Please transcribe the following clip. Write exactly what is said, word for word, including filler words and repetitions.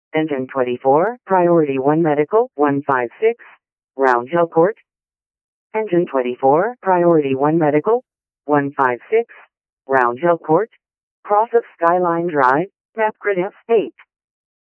Engine twenty-four, Priority one Medical, one five six, Round Hill Court. Engine twenty-four, Priority one Medical, one five six, Round Hill Court. Cross of Skyline Drive, Mapgrid F eight.